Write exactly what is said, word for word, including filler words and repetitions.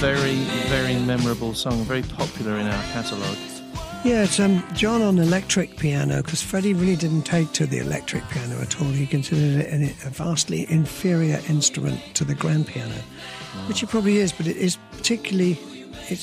very, very memorable song, very popular in our catalogue. Yeah, it's um, John on electric piano, because Freddie really didn't take to the electric piano at all. He considered it a vastly inferior instrument to the grand piano, oh. which it probably is, but it is particularly... It's